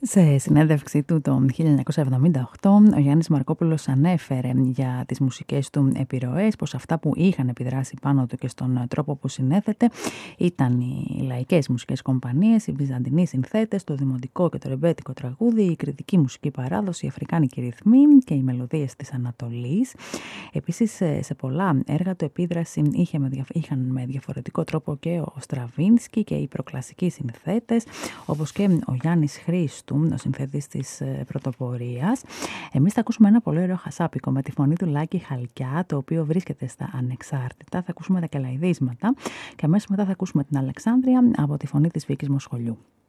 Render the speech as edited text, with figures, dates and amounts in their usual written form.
Σε συνέντευξή του το 1978, ο Γιάννης Μαρκόπουλος ανέφερε για τις μουσικές του επιρροές πως αυτά που είχαν επιδράσει πάνω του και στον τρόπο που συνέθετε ήταν οι λαϊκές μουσικές κομπανίες, οι βυζαντινοί συνθέτες, το δημοτικό και το ρεμπέτικο τραγούδι, η κριτική μουσική παράδοση, οι αφρικάνικοι ρυθμοί και οι μελωδίες της Ανατολής. Επίσης, σε πολλά έργα του επίδραση είχαν με διαφορετικό τρόπο και ο Στραβίνσκι και οι προκλασικοί συνθέτες, όπως και ο Γιάννης Χρήστου, ο συνθέτης της πρωτοπορίας. Εμείς θα ακούσουμε ένα πολύ ωραίο χασάπικο με τη φωνή του Λάκη Χαλκιά, το οποίο βρίσκεται στα Ανεξάρτητα. Θα ακούσουμε τα κελαϊδίσματα και αμέσως μετά θα ακούσουμε την Αλεξάνδρεια από τη φωνή της Βίκης Μοσχολιού.